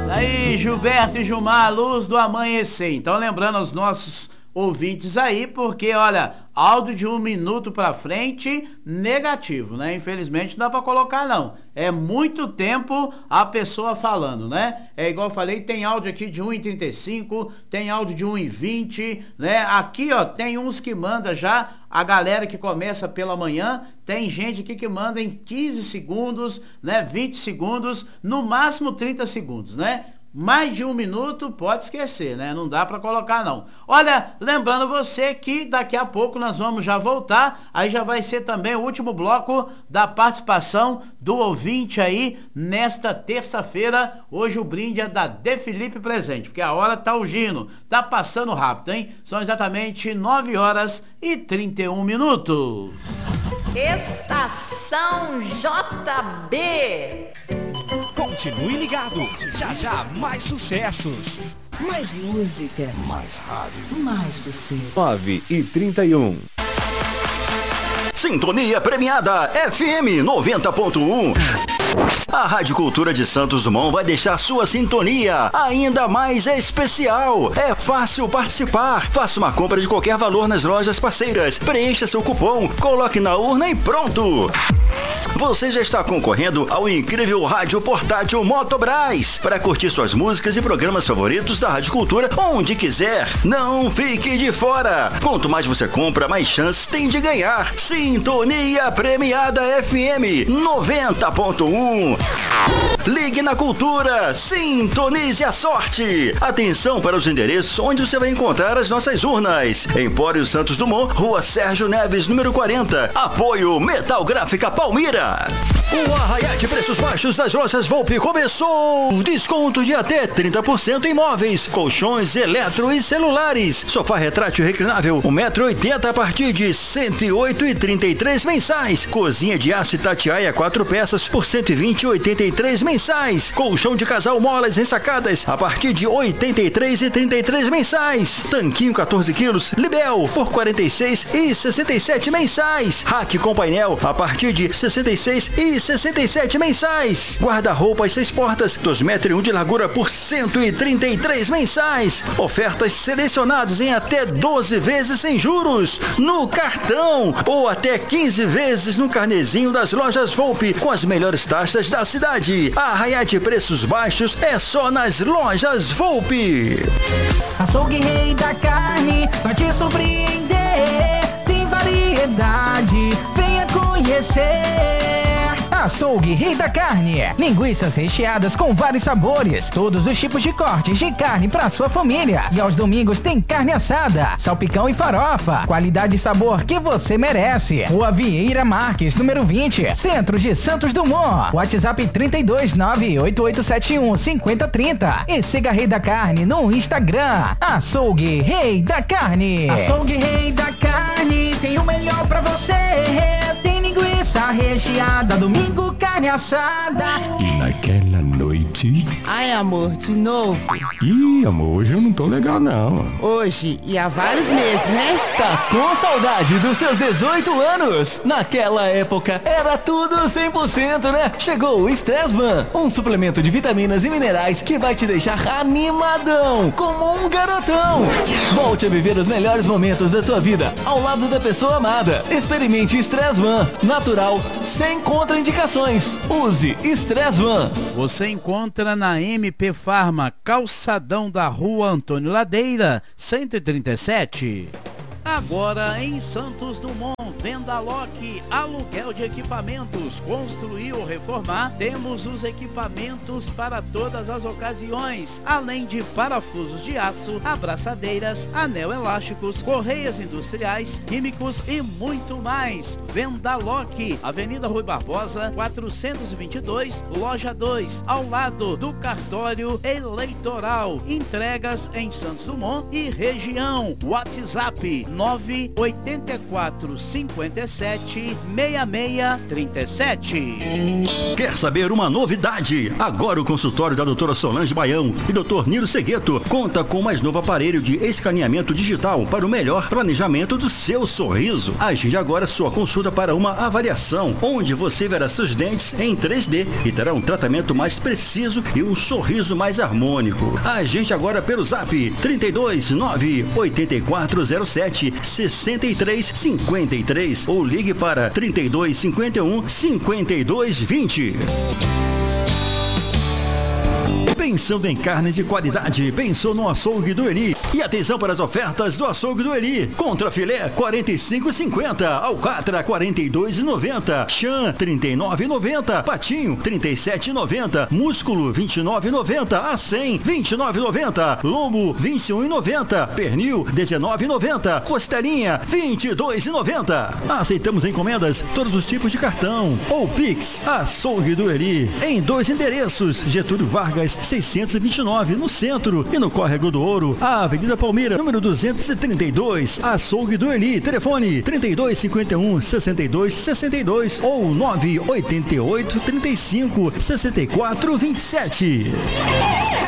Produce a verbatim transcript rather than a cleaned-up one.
Aí, Gilberto e Gilmar, luz do amanhecer. Então, lembrando aos nossos ouvintes aí, porque, olha, áudio de um minuto pra frente, negativo, né? Infelizmente não dá pra colocar, não. É muito tempo a pessoa falando, né? É igual eu falei, tem áudio aqui de um e trinta e cinco, tem áudio de um e vinte, né? Aqui, ó, tem uns que manda já, a galera que começa pela manhã, tem gente aqui que manda em quinze segundos, né? vinte segundos, no máximo trinta segundos, né? Mais de um minuto, pode esquecer, né? Não dá pra colocar, não. Olha, lembrando você que daqui a pouco nós vamos já voltar, aí já vai ser também o último bloco da participação do ouvinte aí, nesta terça-feira. Hoje o brinde é da De Felipe Presente, porque a hora tá urgindo, tá passando rápido, hein? São exatamente nove horas e trinta e um minutos. Estação J B. Continue ligado, já já mais sucessos. Mais música. Mais rádio. Mais você. nove e trinta e um. Sintonia premiada F M noventa ponto um. A Rádio Cultura de Santos Dumont vai deixar sua sintonia ainda mais especial. É fácil participar. Faça uma compra de qualquer valor nas lojas parceiras. Preencha seu cupom, coloque na urna e pronto. Você já está concorrendo ao incrível rádio portátil Motobras para curtir suas músicas e programas favoritos da Rádio Cultura onde quiser. Não fique de fora. Quanto mais você compra, mais chances tem de ganhar. Sintonia premiada F M noventa ponto um. Ligue na Cultura, sintonize a sorte. Atenção para os endereços onde você vai encontrar as nossas urnas. Empório Santos Dumont, Rua Sérgio Neves, número quarenta. Apoio Metal Gráfica Palmira. O arraial de preços baixos das lojas Volpe começou. Desconto de até trinta por cento em móveis, colchões, eletro e celulares. Sofá retrátil reclinável, um metro e oitenta a partir de cento e oito e trinta e três mensais. Cozinha de aço Itatiaia quatro peças por cento e vinte e oitenta e três mensais. Colchão de casal molas ensacadas a partir de oitenta e três e trinta e três mensais. Tanquinho quatorze quilos Libel por quarenta e seis e sessenta e sete mensais. Rack com painel a partir de sessenta e seis e sessenta e sete mensais. Guarda-roupas seis portas, dois metros e um de largura por cento e trinta e três mensais. Ofertas selecionadas em até doze vezes sem juros no cartão ou até quinze vezes no carnezinho das lojas Volpe com as melhores taxas da cidade. A arraial de preços baixos é só nas lojas Volpe. Açougue Rei da Carne vai te surpreender. Tem variedade, venha conhecer. Açougue Rei da Carne. Linguiças recheadas com vários sabores. Todos os tipos de cortes de carne para sua família. E aos domingos tem carne assada, salpicão e farofa. Qualidade e sabor que você merece. Rua Vieira Marques, número vinte, Centro de Santos Dumont. WhatsApp trinta e dois, nove oito oito sete um, cinco zero três zero. E siga Rei da Carne no Instagram. Açougue Rei da Carne. Açougue Rei da Carne tem o melhor pra você. Tem linguiça recheada, domingo carne assada. E naquela noite... Ai, amor, de novo? Ih, amor, hoje eu não tô legal, não. Hoje e há vários meses, né? Tá com saudade dos seus dezoito anos? Naquela época era tudo cem por cento, né? Chegou o Stressman, um suplemento de vitaminas e minerais que vai te deixar animadão, como um garotão. Volte a viver os melhores momentos da sua vida ao lado da pessoa amada. Experimente Stressman, natural, sem contraindicações. Use Stressman. Você encontra na M P Farma, calçadão da Rua Antônio Ladeira, cento e trinta e sete. Agora em Santos Dumont, Vendaloc, aluguel de equipamentos, construir ou reformar, temos os equipamentos para todas as ocasiões, além de parafusos de aço, abraçadeiras, anel elásticos, correias industriais, químicos e muito mais. Vendaloc, Avenida Rui Barbosa, quatrocentos e vinte e dois, loja dois, ao lado do cartório eleitoral. Entregas em Santos Dumont e região. WhatsApp nove nove oito quatro cinco sete, seis seis três sete. Quer saber uma novidade? Agora o consultório da doutora Solange Baião e doutor Nilo Segueto conta com o mais novo aparelho de escaneamento digital para o melhor planejamento do seu sorriso. Agende agora sua consulta para uma avaliação, onde você verá seus dentes em três D e terá um tratamento mais preciso e um sorriso mais harmônico. Agende agora pelo zap trinta e dois, nove oito quatro zero sete, seis três cinco três ou ligue para trinta e dois, cinquenta e um, cinquenta e dois, vinte. Pensando em carne de qualidade, pensou no açougue do Eli. E atenção para as ofertas do açougue do Eli. Contra filé quarenta e cinco reais e cinquenta centavos, alcatra quarenta e dois reais e noventa centavos, chã trinta e nove reais e noventa centavos, patinho trinta e sete reais e noventa centavos, músculo vinte e nove reais e noventa centavos, a cem vinte e nove reais e noventa centavos, lombo vinte e um reais e noventa centavos, pernil dezenove reais e noventa centavos, costelinha vinte e dois reais e noventa centavos. Aceitamos encomendas, todos os tipos de cartão ou Pix. Açougue do Eli em dois endereços: Getúlio Vargas seiscentos e vinte e nove no centro e no Córrego do Ouro, a Avenida Palmeira, número duzentos e trinta e dois. Açougue do Eli, telefone trinta e dois, cinquenta e um, sessenta e dois, sessenta e dois ou nove oito oito, trinta e cinco, sessenta e quatro, vinte e sete.